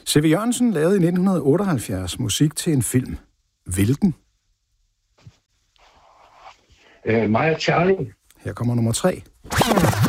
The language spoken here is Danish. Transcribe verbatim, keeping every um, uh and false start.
C V. Jørgensen lavede i nitten otteoghalvfjerds musik til en film. Hvilken? Øh, mig og Charlie. Her kommer nummer tre.